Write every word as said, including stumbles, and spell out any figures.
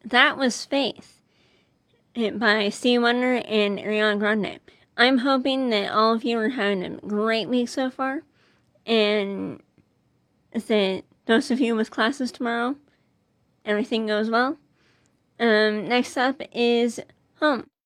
that was Faith by Stevie Wonder and Ariana Grande. I'm hoping that all of you are having a great week so far, and that those of you with classes tomorrow, everything goes well. Um, next up is Home.